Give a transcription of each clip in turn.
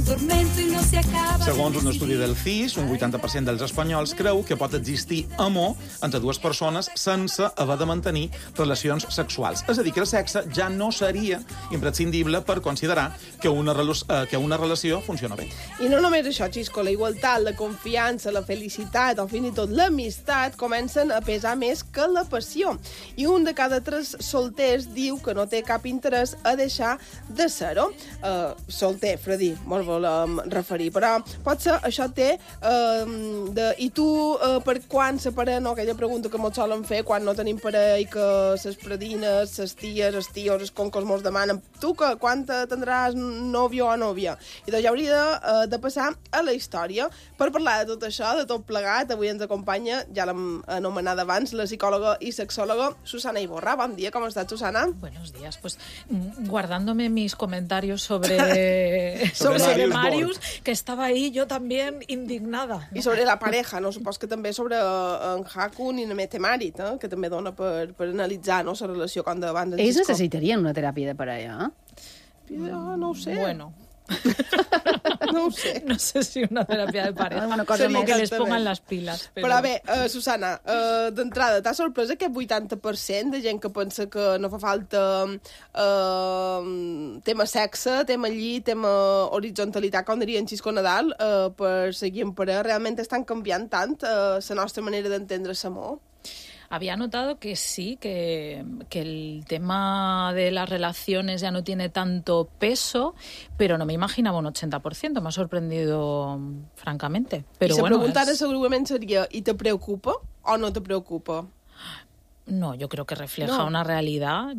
tormento y no se acaba. Segons un estudi del CIS, un 80% dels espanyols creu que pot existir amor entre dues persones sense haver de mantenir relacions sexuals. És a dir, que el sexe ja no seria imprescindible per considerar que una relació funciona bé. I no només això, Xisco, la igualtat, la confiança, la felicitat o fins i tot l'amistat comencen a pesar més que la passió. I un de cada 3 solters diu que no té cap interès a deixar de ser-ho. Solter, Fredí, ens volem referir. Però potser això té i tu per quan separem, no? Aquella pregunta que ens solen fer quan no tenim parella i que ses predines, ses ties, els tios, els concos mos demanen tu que quan tindràs nòvio o nòvia? I doncs ja hauria de passar a la història. Per parlar de tot això, de tot plegat, avui ens acompanya, ja l'hem anomenada abans, la psicòloga i sexòloga Susana Iborra. Bon dia, com estàs, Susana? Buenos días. Pues guardándome mis comentarios sobre Marius, que estaba ahí yo también indignada. I sobre la pareja, no? Supos que també sobre en Hakun i en Metemarit, que també dona per analitzar, no?, la relació com d'abans. Ells necessitarien una teràpia de parella, No ho sé. Bueno. No ho sé. No sé si una terapia de pareja. Una cosa Seria més. que les pongan les piles. Però bé, Susana, d'entrada, t'ha sorprès aquest 80% de gent que pensa que no fa falta tema sexe, tema llit, tema horizontalitat, com diria en Xisco Nadal, per seguir en parella? Realment estan canviant tant la nostra manera d'entendre l'amor? Había notado que sí, que el tema de las relaciones ya no tiene tanto peso, pero no me imaginaba un 80%. Me ha sorprendido, francamente. Pero I la bueno, pregunta ara segurament seria, i te preocupa o no te preocupa? No, yo creo que refleja una realidad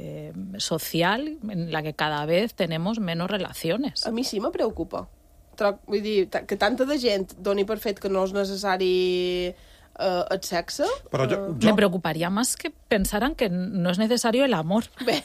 social en la que cada vez tenemos menos relaciones. A mi sí me preocupa. Vull dir, que tanta de gent doni per fet que no és necessari el sexe. Però Me preocuparía más que pensaran que no es necesario el amor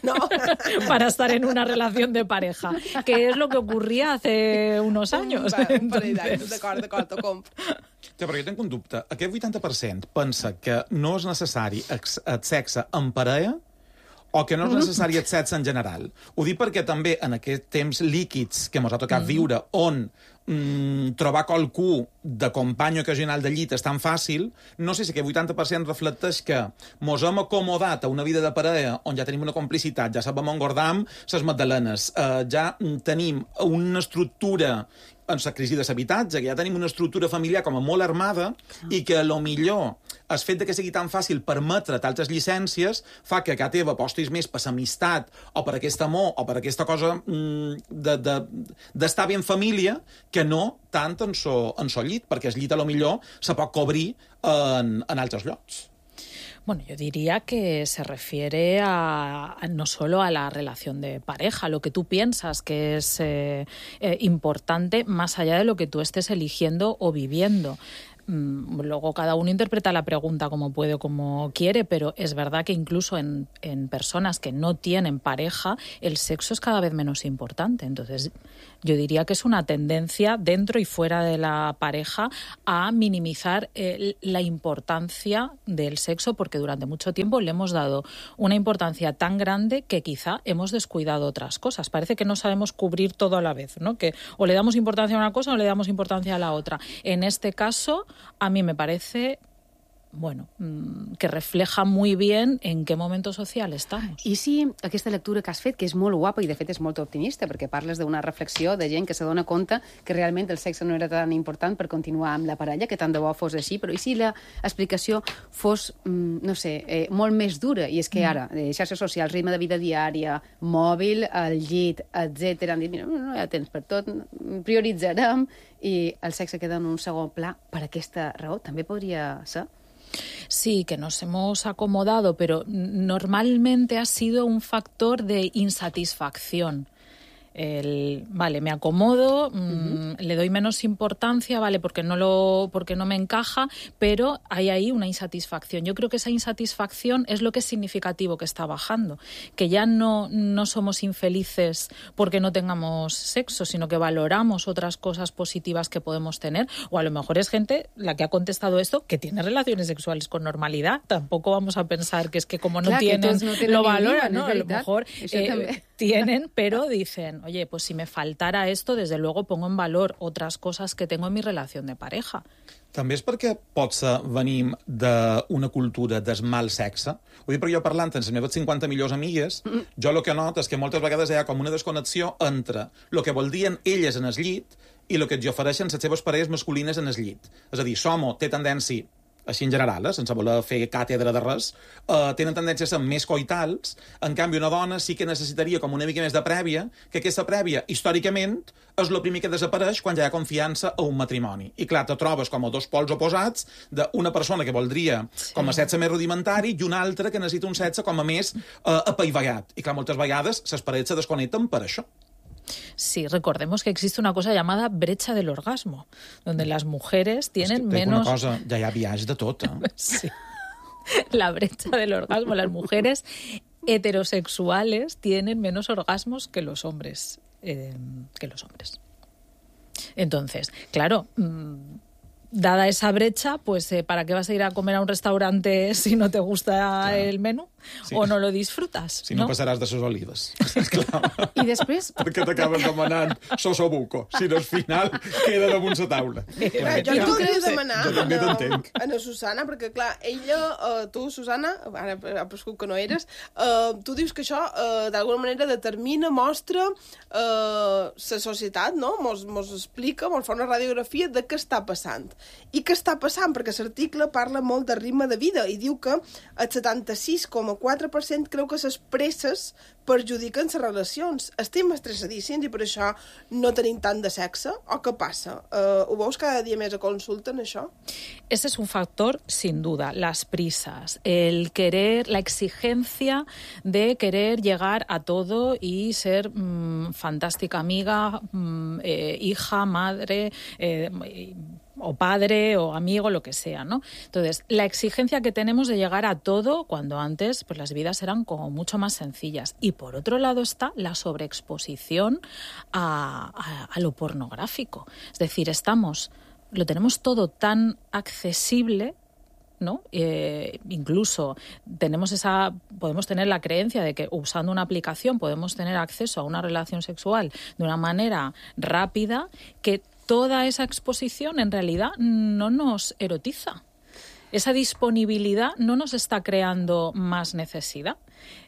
para estar en una relación de pareja, que es lo que ocurría hace unos años. D'acord, t'ho compro. Ja, però jo tinc un dubte. Aquest 80% pensa que no és necessari el sexe en parella o que no és necessari el sexe en general. Ho dic perquè també en aquests temps líquids que ens ha tocat viure, on trobar qualcú de company ocasional de llit és tan fàcil, no sé si aquest 80% reflecteix que mos hem acomodat a una vida de parella on ja tenim una complicitat, ja sabem engordar les magdalenes, ja tenim una estructura en la crisi de l'habitatge, que ja tenim una estructura familiar com a molt armada i que a lo millor el fet de que sigui tan fàcil permetre altres llicències fa que a casa teva apostis més per l'amistat o per aquest amor o per aquesta cosa d'estar bé en família que no tant en so llit, perquè el llit a lo millor se pot cobrir en altres llocs. Bueno, yo diría que se refiere no solo a la relación de pareja, lo que tú piensas que es importante más allá de lo que tú estés eligiendo o viviendo. Luego cada uno interpreta la pregunta como puede o como quiere, pero es verdad que incluso en personas que no tienen pareja, el sexo es cada vez menos importante. Entonces, yo diría que es una tendencia dentro y fuera de la pareja a minimizar la importancia del sexo, porque durante mucho tiempo le hemos dado una importancia tan grande que quizá hemos descuidado otras cosas. Parece que no sabemos cubrir todo a la vez, ¿no? Que o le damos importancia a una cosa o le damos importancia a la otra. En este caso, a mí me parece, bueno, que refleja muy bien en qué momento social estamos. I si aquesta lectura que has fet, que és molt guapa i de fet és molt optimista, perquè parles d'una reflexió de gent que se dona compte que realment el sexe no era tan important per continuar amb la parella, que tant de bo fos així, però i si l'explicació fos, no sé, molt més dura, i és que ara, xarxes socials, ritme de vida diària, mòbil, el llit, etc. Han dit, mira, no hi ha temps per tot, prioritzarem, i el sexe queda en un segon pla per aquesta raó. També podria ser? Sí, que nos hemos acomodado, pero normalmente ha sido un factor de insatisfacción. Vale, me acomodo, le doy menos importancia, vale, porque no me encaja, pero hay ahí una insatisfacción. Yo creo que esa insatisfacción es lo que es significativo que está bajando, que ya no somos infelices porque no tengamos sexo, sino que valoramos otras cosas positivas que podemos tener, o a lo mejor es gente la que ha contestado esto que tiene relaciones sexuales con normalidad. Tampoco vamos a pensar que es que como no tienen, lo valoran, ¿no? A lo mejor tienen, pero dicen, oye, pues si me faltara esto, desde luego pongo en valor otras cosas que tengo en mi relación de pareja. També és perquè potser venim d'una cultura del mal sexe. Ho dic perquè jo parlant amb les meves 50 millors amigues, jo el que noto és que moltes vegades hi ha com una desconnexió entre el que voldrien elles en el llit i el que ens ofereixen les seves parelles masculines en el llit. És a dir, l'home té tendència, així en general, sense voler fer càtedra de res, tenen tendència a ser més coitals. En canvi, una dona sí que necessitaria com una mica més de prèvia, que aquesta prèvia, històricament, és el primer que desapareix quan ja hi ha confiança a un matrimoni. I clar, te trobes com a dos pols oposats d'una persona que voldria com a sexe més rudimentari i una altra que necessita un sexe com a més apaivagat. I clar, moltes vegades les parelles se desconnecten per això. Sí, recordemos que existe una cosa llamada brecha del orgasmo, donde las mujeres tienen menos... Una cosa, ja hi ha viatge de tot, Sí. La brecha del orgasmo. Las mujeres heterosexuales tienen menos orgasmos que los hombres. Entonces, claro, dada esa brecha, pues ¿para qué vas a ir a comer a un restaurante si no te gusta el menú? Sí. O no lo disfrutas. Si no passaràs de ses olives. I després... Perquè t'acabes demanant sosobuco, si no al final queda damunt la taula. Jo et voldria demanar a la Susana, perquè clar, ella, tu, Susana, ara ha prescut que no eres, tu dius que això d'alguna manera determina, mostra la societat, no? Mos explica, mos fa una radiografia de què està passant. I què està passant? Perquè l'article parla molt de ritme de vida i diu que el 76,4% creu que les presses perjudiquen les relacions. Estem estressadíssims i per això no tenim tant de sexe? O què passa? Ho veus cada dia més a consulta en això? Ese es un factor, sin duda, las prisas, el querer, la exigencia de querer llegar a todo y ser fantástica amiga, hija, madre, o padre o amigo, lo que sea, ¿no? Entonces, la exigencia que tenemos de llegar a todo cuando antes pues las vidas eran como mucho más sencillas. Y por otro lado está la sobreexposición a lo pornográfico. Es decir, lo tenemos todo tan accesible, ¿no? Incluso podemos tener la creencia de que usando una aplicación podemos tener acceso a una relación sexual de una manera rápida, que toda esa exposición en realidad no nos erotiza. Esa disponibilidad no nos está creando más necesidad.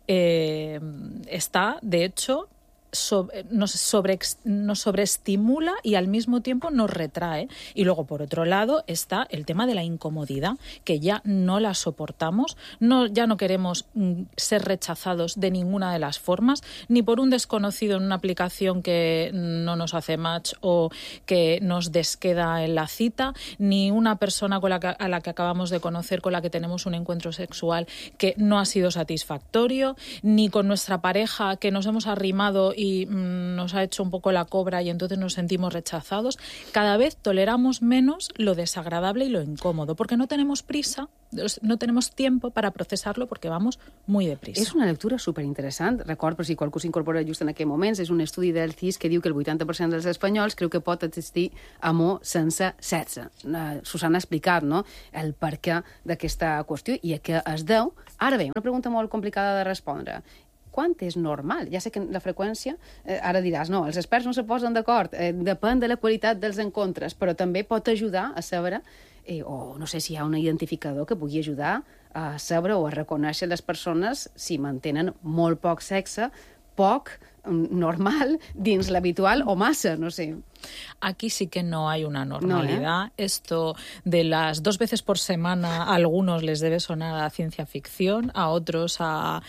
Está, de hecho, nos sobreestimula y al mismo tiempo nos retrae. Y luego, por otro lado, está el tema de la incomodidad, que ya no la soportamos, ya no queremos ser rechazados de ninguna de las formas, ni por un desconocido en una aplicación que no nos hace match o que nos desqueda en la cita, ni una persona a la que acabamos de conocer, con la que tenemos un encuentro sexual que no ha sido satisfactorio, ni con nuestra pareja que nos hemos arrimado y nos ha hecho un poco la cobra y entonces nos sentimos rechazados. Cada vez toleramos menos lo desagradable y lo incómodo, porque no tenemos prisa, no tenemos tiempo para procesarlo, porque vamos muy deprisa. És una lectura superinteressant. Record, per si qualcú s'incorpora just en aquests moments, és un estudi del CIS que diu que el 80% dels espanyols creu que pot existir amor sense sexe. Susana ha explicat, no?, el perquè d'aquesta qüestió i a què es deu. Ara bé, una pregunta molt complicada de respondre. Quant és normal? Ja sé que la freqüència, ara diràs, no, els experts no se posen d'acord, depèn de la qualitat dels encontres, però també pot ajudar a saber, o no sé si hi ha un identificador que pugui ajudar a saber o a reconèixer les persones si mantenen molt poc sexe, poc, normal, dins l'habitual o massa, no sé. Aquí sí que no hay una normalidad. No, Esto de las 2 veces por semana a algunos les debe sonar a ciencia ficción, a otros a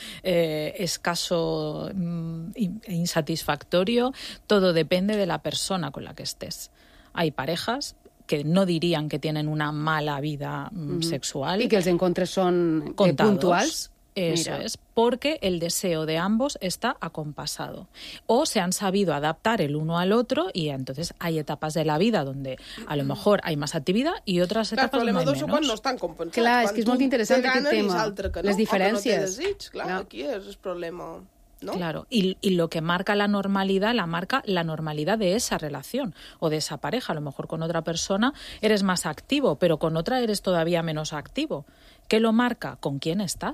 escaso e insatisfactorio. Todo depende de la persona con la que estés. Hay parejas que no dirían que tienen una mala vida sexual. I que els encontres són puntuals. Eso es, porque el deseo de ambos está acompasado. O se han sabido adaptar el uno al otro y entonces hay etapas de la vida donde a lo mejor hay más actividad y otras etapas donde hay menos. Quan no estan compensats. Clar, és que és molt interessant aquest tema. Les diferències. O que no té desig, clar, aquí és el problema. ¿No? Claro, y lo que marca la normalidad, marca la normalidad de esa relación o de esa pareja. A lo mejor con otra persona eres más activo, pero con otra eres todavía menos activo. ¿Qué lo marca? ¿Con quién estás?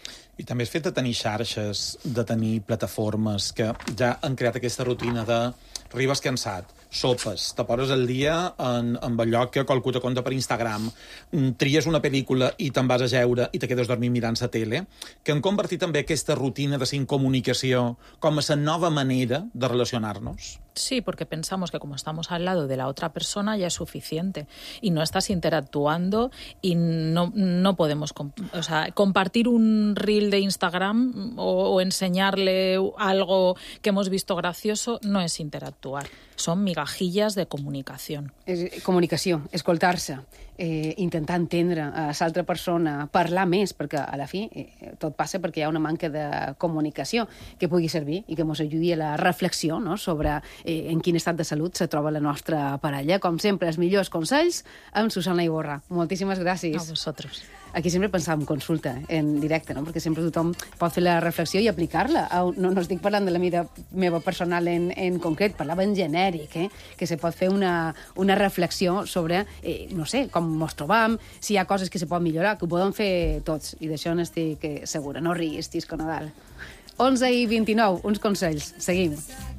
I també és fet de tenir xarxes, de tenir plataformes que ja han creat aquesta rutina de arribes cansat, sopes, te poses el dia en allò que qualcú te conta per Instagram, tries una pel·lícula i te'n vas a jeure i te quedes dormint mirant la tele, que han convertit també aquesta rutina de sin comunicació com a la nova manera de relacionar-nos. Sí, porque pensamos que como estamos al lado de la otra persona ya es suficiente y no estás interactuando y no podemos compartir un reel de Instagram o enseñarle algo que hemos visto gracioso no es interactuar, son migajillas de comunicación. Comunicació, escoltar-se, intentar entendre l'altra persona, parlar més, perquè a la fi tot passa perquè hi ha una manca de comunicació que pugui servir i que ens ajudi a la reflexió, no?, sobre en quin estat de salut se troba la nostra parella. Com sempre, els millors consells amb Susana Iborra. Moltíssimes gràcies. A vosaltres. Aquí sempre pensàvem consulta en directe, no?, perquè sempre tothom pot fer la reflexió i aplicar-la. No estic parlant de la meva personal en concret, parlava en genèric, que se pot fer una reflexió sobre, no sé, com ens trobam, si hi ha coses que se pot millorar, que ho podem fer tots, i d'això n'estic segura. No riguis, Tisco Nadal. 11:29, uns consells. Seguim.